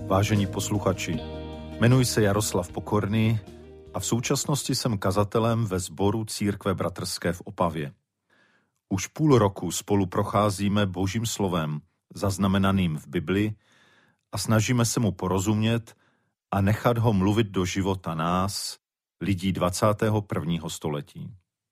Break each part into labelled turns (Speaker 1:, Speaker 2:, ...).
Speaker 1: Vážení posluchači, jmenuji se Jaroslav Pokorný a v současnosti jsem kazatelem ve sboru Církve bratrské v Opavě. Už půl roku spolu procházíme Božím slovem, zaznamenaným v Bibli, a snažíme se mu porozumět a nechat ho mluvit do života nás, lidí 21. století.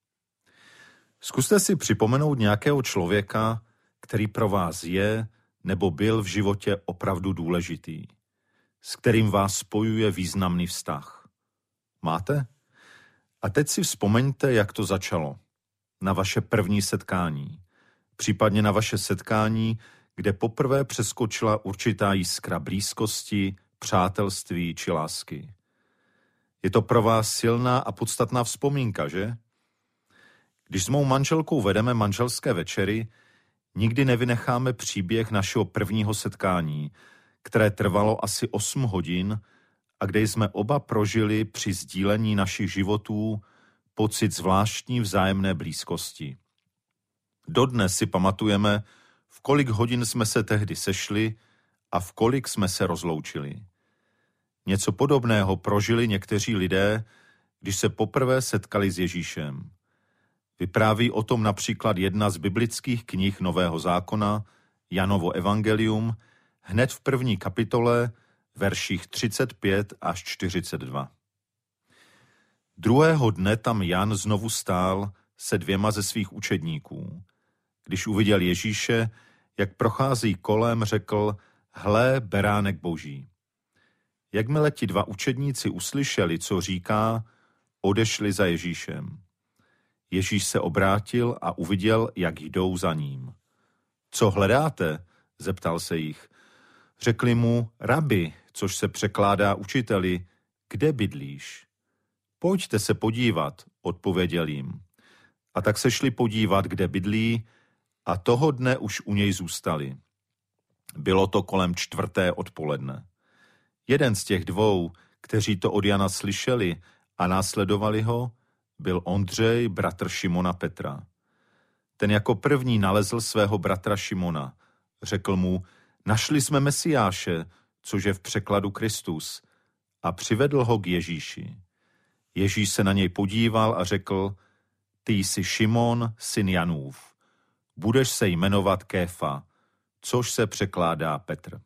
Speaker 1: Zkuste si připomenout nějakého člověka, který pro vás je nebo byl v životě opravdu důležitý, s kterým vás spojuje významný vztah. Máte? A teď si vzpomeňte, jak to začalo. Na vaše první setkání, případně na vaše setkání, kde poprvé přeskočila určitá jiskra blízkosti, přátelství či lásky. Je to pro vás silná a podstatná vzpomínka, že? Když s mou manželkou vedeme manželské večery, nikdy nevynecháme příběh našeho prvního setkání, které trvalo asi 8 hodin a kde jsme oba prožili při sdílení našich životů pocit zvláštní vzájemné blízkosti. Dodnes si pamatujeme, v kolik hodin jsme se tehdy sešli a v kolik jsme se rozloučili. Něco podobného prožili někteří lidé, když se poprvé setkali s Ježíšem. Vypráví o tom například jedna z biblických knih Nového zákona, Janovo evangelium, hned v 1. kapitole, verších 35 až 42. Druhého dne tam Jan znovu stál se 2 ze svých učedníků. Když uviděl Ježíše, jak prochází kolem, řekl: Hle, beránek Boží. Jakmile ti 2 učedníci uslyšeli, co říká, odešli za Ježíšem. Ježíš se obrátil a uviděl, jak jdou za ním. Co hledáte? Zeptal se jich. Řekli mu: Rabi, což se překládá učiteli, kde bydlíš? Pojďte se podívat, odpověděl jim. A tak se šli podívat, kde bydlí, a toho dne už u něj zůstali. Bylo to kolem 4. odpoledne. Jeden z těch 2, kteří to od Jana slyšeli a následovali ho, byl Ondřej, bratr Šimona Petra. Ten jako první nalezl svého bratra Šimona. Řekl mu: Našli jsme Mesiáše, což je v překladu Kristus, a přivedl ho k Ježíši. Ježíš se na něj podíval a řekl: Ty jsi Šimon, syn Janův. Budeš se jmenovat Kéfa, což se překládá Petr.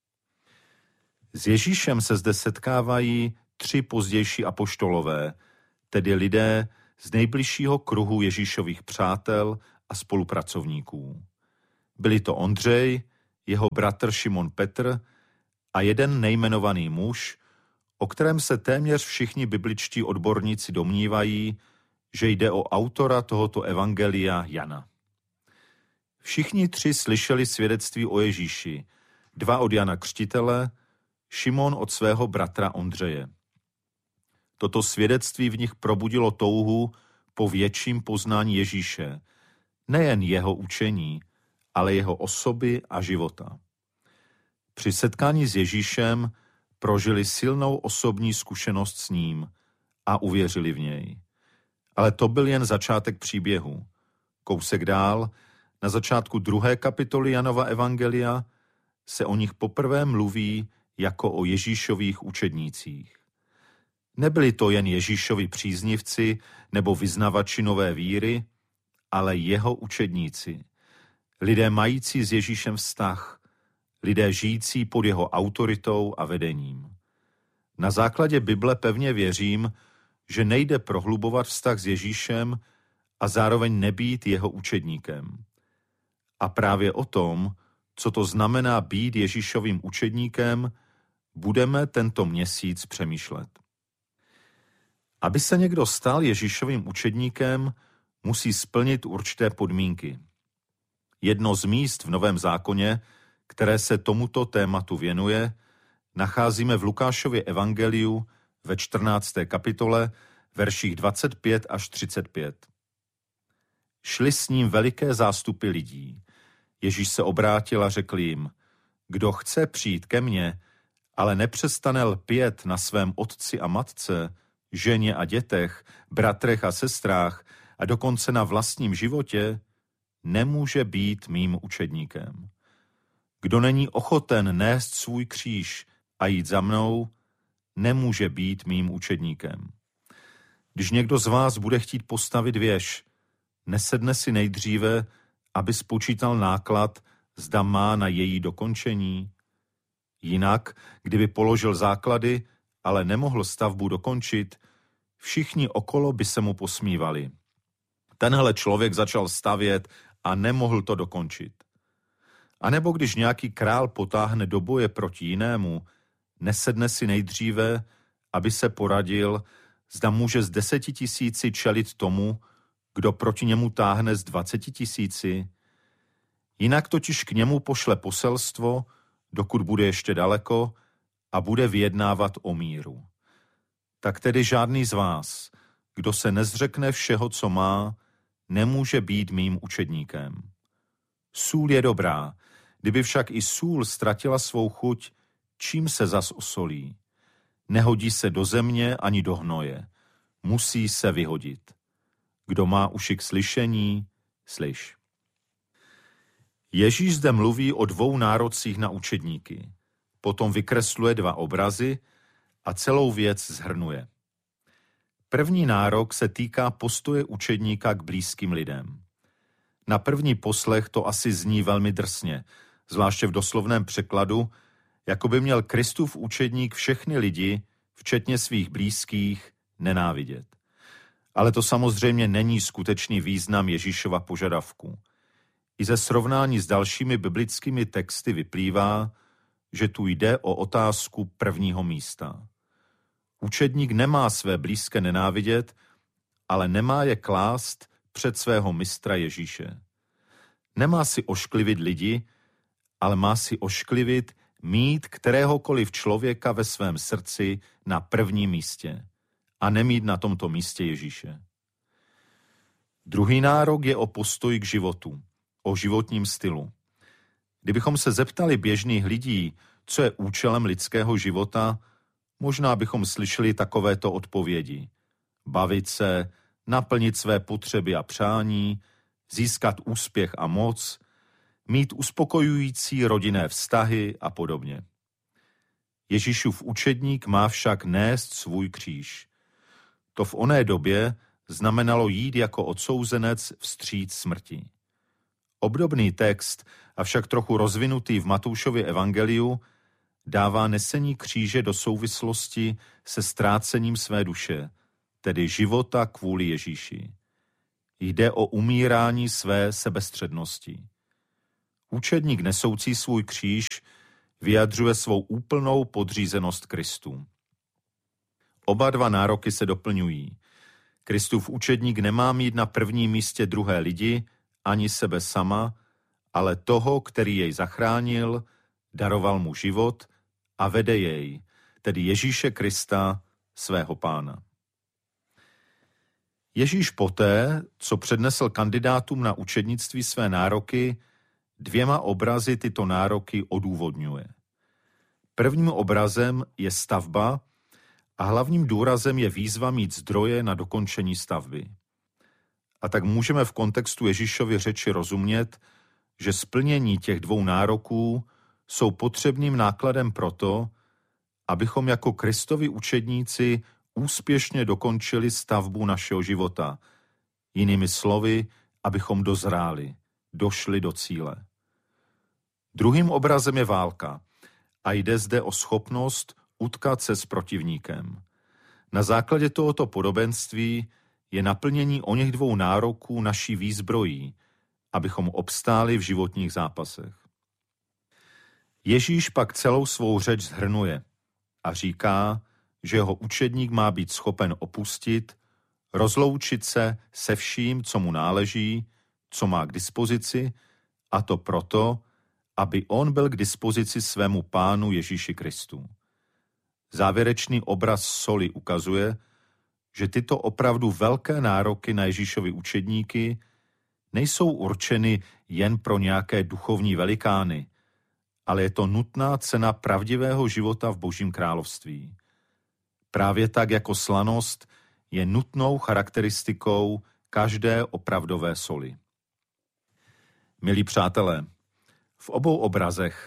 Speaker 1: S Ježíšem se zde setkávají 3 pozdější apoštolové, tedy lidé z nejbližšího kruhu Ježíšových přátel a spolupracovníků. Byli to Ondřej, jeho bratr Šimon Petr a jeden nejmenovaný muž, o kterém se téměř všichni bibličtí odborníci domnívají, že jde o autora tohoto evangelia Jana. Všichni 3 slyšeli svědectví o Ježíši, 2 od Jana Křtitele, Šimon od svého bratra Ondřeje. Toto svědectví v nich probudilo touhu po větším poznání Ježíše, nejen jeho učení, ale jeho osoby a života. Při setkání s Ježíšem prožili silnou osobní zkušenost s ním a uvěřili v něj. Ale to byl jen začátek příběhu. Kousek dál, na začátku 2. kapitoly Janova evangelia, se o nich poprvé mluví jako o Ježíšových učednících. Nebyli to jen Ježíšovi příznivci nebo vyznavači nové víry, ale jeho učedníci. Lidé mající s Ježíšem vztah, lidé žijící pod jeho autoritou a vedením. Na základě Bible pevně věřím, že nejde prohlubovat vztah s Ježíšem a zároveň nebýt jeho učedníkem. A právě o tom, co to znamená být Ježíšovým učedníkem, budeme tento měsíc přemýšlet. Aby se někdo stal Ježíšovým učedníkem, musí splnit určité podmínky. Jedno z míst v Novém zákoně, které se tomuto tématu věnuje, nacházíme v Lukášově evangeliu ve 14. kapitole, verších 25 až 35. Šli s ním veliké zástupy lidí. Ježíš se obrátil a řekl jim: Kdo chce přijít ke mně, ale nepřestane lpět na svém otci a matce, ženě a dětech, bratrech a sestrách a dokonce na vlastním životě, nemůže být mým učedníkem. Kdo není ochoten nést svůj kříž a a jít za mnou, nemůže být mým učedníkem. Když někdo z vás bude chtít postavit věž, nesedne si nejdříve, aby spočítal náklad, zda má na její dokončení. Jinak, kdyby položil základy, ale nemohl stavbu dokončit, všichni okolo by se mu posmívali. Tenhle člověk začal stavět a nemohl to dokončit. A nebo když nějaký král potáhne do boje proti jinému, nesedne si nejdříve, aby se poradil, zda může z 10 000 čelit tomu, kdo proti němu táhne z 20 000. Jinak totiž k němu pošle poselstvo, dokud bude ještě daleko, a bude vyjednávat o míru. Tak tedy žádný z vás, kdo se nezřekne všeho, co má, nemůže být mým učedníkem. Sůl je dobrá, kdyby však i sůl ztratila svou chuť, čím se zas osolí? Nehodí se do země ani do hnoje. Musí se vyhodit. Kdo má uši k slyšení, slyš. Ježíš zde mluví o 2 nárocích na učedníky. Potom vykresluje 2 obrazy a celou věc shrnuje. První nárok se týká postoje učedníka k blízkým lidem. Na první poslech to asi zní velmi drsně, zvláště v doslovném překladu, jako by měl Kristův učedník všechny lidi, včetně svých blízkých, nenávidět. Ale to samozřejmě není skutečný význam Ježíšova požadavku. I ze srovnání s dalšími biblickými texty vyplývá, že tu jde o otázku prvního místa. Učedník nemá své blízké nenávidět, ale nemá je klást před svého mistra Ježíše. Nemá si ošklivit lidi, ale má si ošklivit mít kteréhokoliv člověka ve svém srdci na prvním místě a nemít na tomto místě Ježíše. Druhý nárok je o postoji k životu, o životním stylu. Kdybychom se zeptali běžných lidí, co je účelem lidského života, možná bychom slyšeli takovéto odpovědi. Bavit se, naplnit své potřeby a přání, získat úspěch a moc, mít uspokojující rodinné vztahy a podobně. Ježíšův učedník má však nést svůj kříž. To v oné době znamenalo jít jako odsouzenec vstříc smrti. Obdobný text, avšak trochu rozvinutý v Matoušově evangeliu, dává nesení kříže do souvislosti se ztrácením své duše, tedy života kvůli Ježíši. Jde o umírání své sebestřednosti. Učedník nesoucí svůj kříž vyjadřuje svou úplnou podřízenost Kristu. Oba 2 nároky se doplňují. Kristův učedník nemá mít na prvním místě druhé lidi, ani sebe sama, ale toho, který jej zachránil, daroval mu život a vede jej, tedy Ježíše Krista, svého Pána. Ježíš poté, co přednesl kandidátům na učednictví své nároky, 2 obrazy tyto nároky odůvodňuje. Prvním obrazem je stavba a hlavním důrazem je výzva mít zdroje na dokončení stavby. A tak můžeme v kontextu Ježíšovy řeči rozumět, že splnění těch 2 nároků jsou potřebným nákladem proto, abychom jako Kristovi učedníci úspěšně dokončili stavbu našeho života. Jinými slovy, abychom dozráli, došli do cíle. Druhým obrazem je válka a jde zde o schopnost utkat se s protivníkem. Na základě tohoto podobenství je naplnění oněch 2 nároků naší výzbrojí, abychom obstáli v životních zápasech. Ježíš pak celou svou řeč shrnuje a říká, že jeho učedník má být schopen opustit, rozloučit se se vším, co mu náleží, co má k dispozici, a to proto, aby on byl k dispozici svému Pánu Ježíši Kristu. Závěrečný obraz soli ukazuje, že tyto opravdu velké nároky na Ježíšovi učedníky nejsou určeny jen pro nějaké duchovní velikány, ale je to nutná cena pravdivého života v Božím království. Právě tak jako slanost je nutnou charakteristikou každé opravdové soli. Milí přátelé, v obou obrazech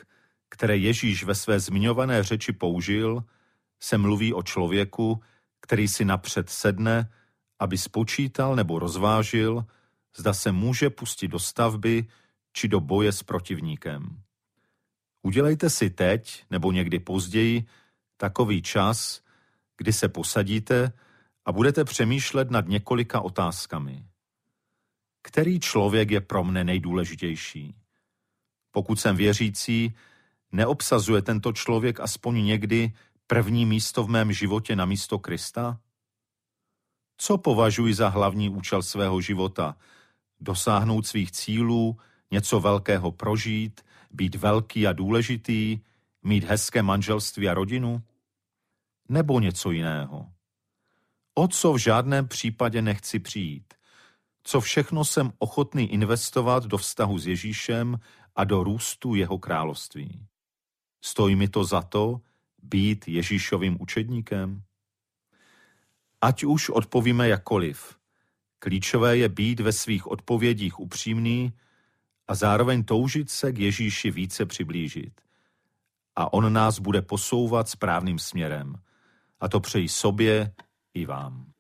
Speaker 1: které Ježíš ve své zmiňované řeči použil, se mluví o člověku, který si napřed sedne, aby spočítal nebo rozvážil, zda se může pustit do stavby či do boje s protivníkem. Udělejte si teď nebo někdy později takový čas, kdy se posadíte a budete přemýšlet nad několika otázkami. Který člověk je pro mne nejdůležitější? Pokud jsem věřící, neobsazuje tento člověk aspoň někdy první místo v mém životě na místo Krista? Co považuji za hlavní účel svého života? Dosáhnout svých cílů, něco velkého prožít, být velký a důležitý, mít hezké manželství a rodinu? Nebo něco jiného? O co v žádném případě nechci přijít? Co všechno jsem ochotný investovat do vztahu s Ježíšem a do růstu jeho království? Stojí mi to za to být Ježíšovým učedníkem? Ať už odpovíme jakkoliv, klíčové je být ve svých odpovědích upřímný a zároveň toužit se k Ježíši více přiblížit. A on nás bude posouvat správným směrem. A to přeji sobě i vám.